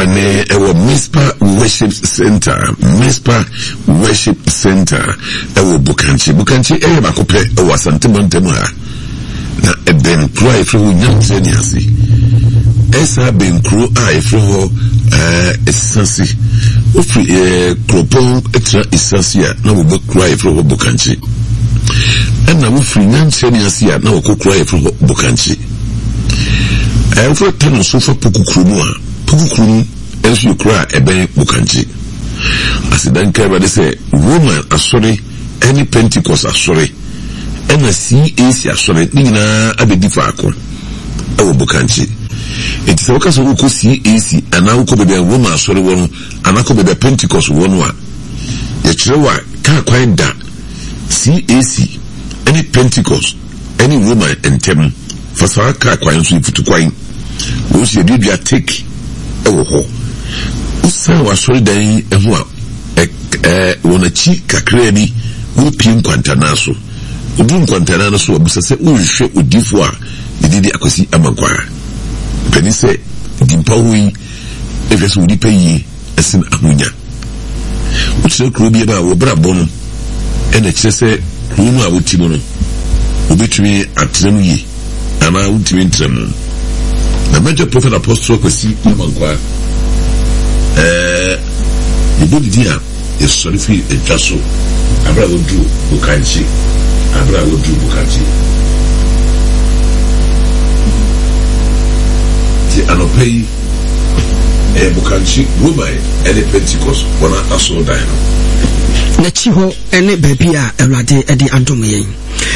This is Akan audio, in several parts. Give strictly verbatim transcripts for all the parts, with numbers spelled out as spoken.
Ane ewo Mispa Worship Center, Mispa Worship Center ewo Bukanchi. Bukanchi eye makope ewo Asante Montemu ha. Na eben kro ifre ho nyanse ni ase. Esa ben kro a ifre ho eh esansi. Ofri eh kropon etra esansi a na wo kro ifre ho Bukanchi. Ena wo fri nyanse ni ase a na wo kro ifre ho Bukanchi. Eh ofri tano so fa pokukru mu a. Pokukru enso yukra eben Bukanchi. Asidan kaba de say woman asori any Pentecost asori ena C A C asori ni na abedi faako ewo Bukanchi. It is okay so ko C A C ana ko bebe woman asori wono ana ko bebe Pentecost wono a ye kire wa ka kwan da C A C any Pentecost any woman entem fasa ka kwan so ifutu kwan wo se bibia take ewo ho usa wa sori dan eho a eh wona chi kakra bi wo pin kwantana so odun kwantana no so obusa se wo hwe odifo a didi akosi amankwa peni se dimpa hui efeso odi payi esin ahunya utse kro bi ba wo bra bono ene kire se kro no a woti mo no obetumi atrem yi ama wotimi ntrem na major prophet apostle akosi amankwa eh ibodi dia is sorry for a jasso. Abra would do Bukanchi. Abra would do Bukanchi. The Anopay a Bukanchi woman and a Pentecost when I saw Dino. Nachiho and a baby a rade at the Antomy.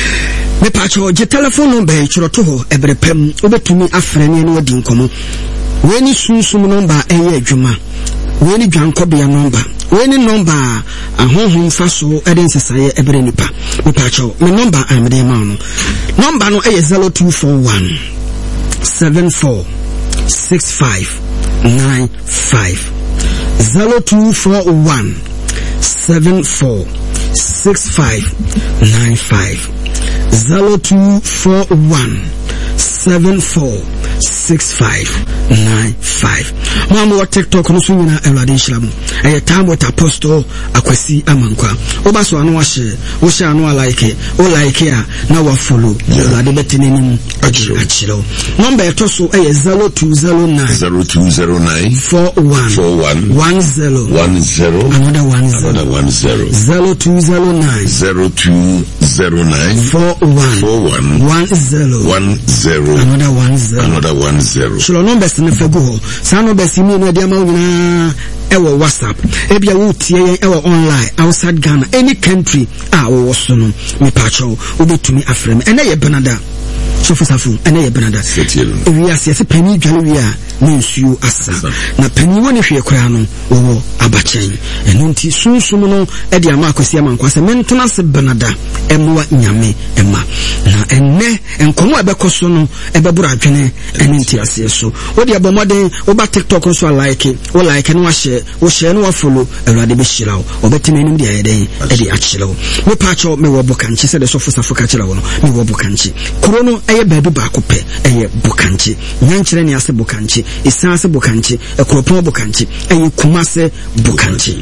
Me pacho, the telephone number, Choroto, every pem, over to me a friend and wedding come. When you soon some number a year Juma. When you drank copy a number. When a number a home faso eden saye every nipa. Me pacho, my number I'm the man. Number no a zero two four one seven four six five nine five zero two four one seven four six five nine five zero two four one seven four six five nine five. Mama wa TikTok no so nyina Ewrade Nhyiramu. Eh time with Apostle Akwasi Amankwa. Oba so anu ahye, wo hye anu like, o like a na wa follow. Ewrade betenenim achiro. Number to so eh zero two zero nine zero two zero nine four one four one one zero one zero another one zero another one zero zero two zero nine zero two zero nine four one four one one zero one zero another one zero another one zero. So numbers ne fagu ho. Sa numbers ni no dia ma nyina ewo WhatsApp. Ebia wo tie ewo online outside Ghana any country a wo so no me pacho obetumi afrem. Ene ye Benada. So for safu ene ye Benada. We are se pani dwale wi a ne nsuo asa. Na pani woni hwe kra no wo abachen. Eno nti sunsun no e dia ma akosi Amankwa se mentena se Benada emwa nyame ema. Na enne enkomo abekoso no ebebura adwene ene nti ase so. Wo dia bomode wo ba TikTok so like wo like no ahye wo share no follow Ewrade be shirawo obetime nim dia yeden e di achirawo. Me pacho me wo Bukanchi se de so fo safo ka chirawo no me wo Bukanchi. Kuro no eye baabi ba ko pe eye Bukanchi. Nyankyere ne ase Bukanchi, isanse Bukanchi, ekropon Bukanchi, eye Kumase Bukanchi.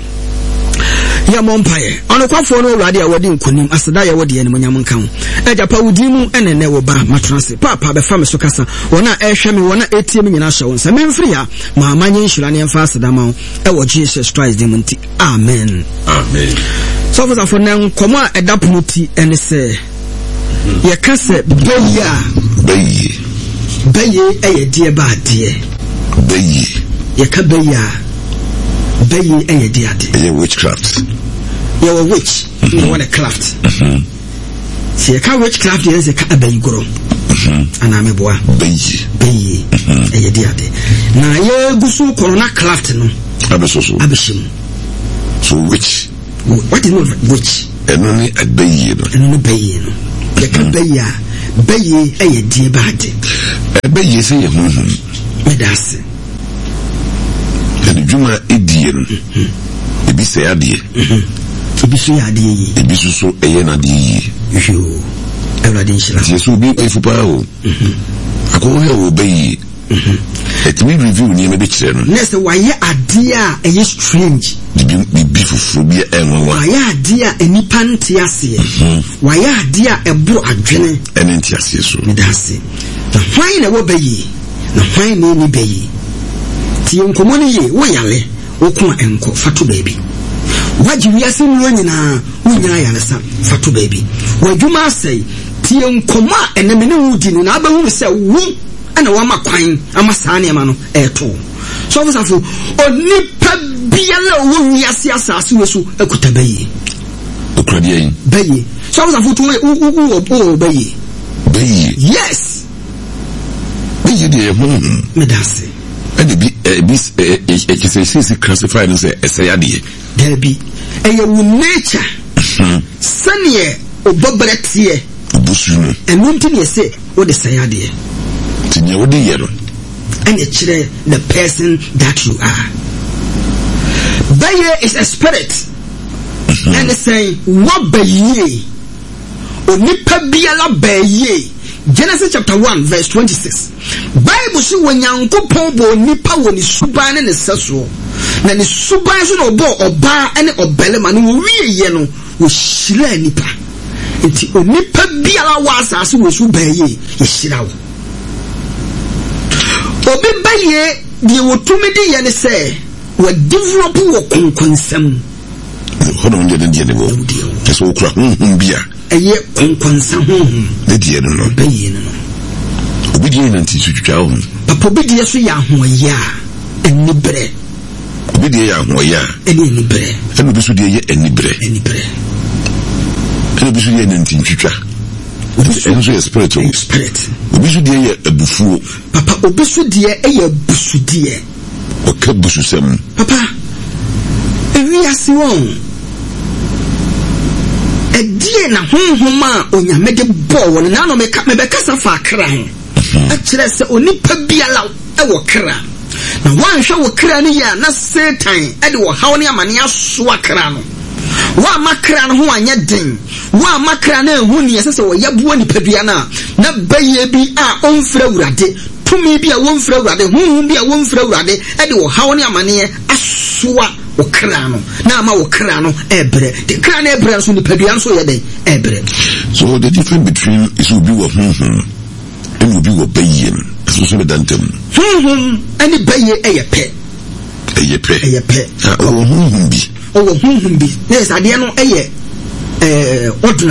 Ya mompaye ono kwafo no Ewrade a wodi nkonim aseda ya wodi ene monyam nkan eja pa wudi mu enene wo ba matranse papa be fa me so kasa wona ehwe me wona etie me nyina hye wonsa memfiri ya ma amanye nhira ne mfa aseda ma e wo Jesus Christ dem nti amen amen. So for for nan komo a edapomuti ene se ye kase beya Beyi beye eye die ba die beyi ye ka beya beye eye die ade eye witchcraft. You are witch, you want a craft. See, a car witchcraft is a cabin grow. And I'm a boy. Beyi. Beyi. A dear day. Now, you go so corona craft, no? Abisoso. Abishim. So, witch. What is not witch? And only a beyi. And only beyi. The cabeya. Beyi, a dear bad. A beyi say a hum. Medasi. And Juma Idian. Ebi say adie. Ebi so adie. Ebi so so eye na adie. Yo. Ewrade Nhyiramu. Yesu bi efupa o. Mhm. Akowo he wo beyi. Mhm. It will review near maybe channel. Next, why idea a strange. The beef of be a why idea a nipan tiasia. Why idea a book a journey and in tiasia so. That's it. The wine a wobey, the wine any bay. Tium commonly, wayale, okuma enko, fatu baby. What you are saying running a winner, fatu baby. What you must say, Tium coma and the menu din and Abba will say, woo. And a wama quine, a masani mano, air too. So was a fool, or nipa biala won yasia susu, a kutabay. Ukradian Bay. So was a fool to oh bay. Bay. Yes. Bay, dear, Medasi. And the be a say classified as a sayadi. There be a nature. Sunny or Bobretie. And one thing you say, what the sayadi. And it's the person that you are. Baye is a spirit. Mm-hmm. And it's saying, what baye? Onipa biala baye. Genesis chapter one, verse twenty-six. Bible says when Yankopon bo nipa woni suban ne seso. Na ni suban so no bo oba ene obelema no wie ye no wo hyira nipa. Enti onipa biala wa asase wo su baye ye hyira wo. Obi baye die wotumi di ye ne se we develop wo konkonsam. Hono nje de ne bo. Eso okura honhom bia. Eye konkonsa honhom. Ne die no no. Baye no no. Obi die na nti twitwa ho. Papa obi die so ya hoya eni bre. Obi die ya hoya eni eni bre. Eno bi so die ye eni bre. Eni bre. Eno bi so die na nti twitwa. Eno so ye spirit. Spirit. Obi so die ye abufuo. Papa obi so die eye busudie. Oka bususem. Papa ewi ase won. Edie na honhoma onyame de bo won na no meka mebeka safa kra ho. A kire se onipa biala e wo kra. Na wan hwe wo kra ne ya na Satan e de wo hawo ne amane aso akra no. Wa makra no ho anya den. Wa makra na ehu ne yese se wo yabuo nipa dua na na baye bi a onfra wurade. Tumi bi a wonfra wurade, honhom bi a wonfra wurade e de wo hawo ne amane aso wo kra no. Na ma wo kra no ebre. De kra na ebre so nipa dua so ye den ebre. So the difference between is will be wo honhom and will be wo baye. So so dantem. Honhom ani baye e ye pe. E ye pe. E ye pe. Ah, wo honhom bi. Oh, honhom bi. Yes, ade no e ye eh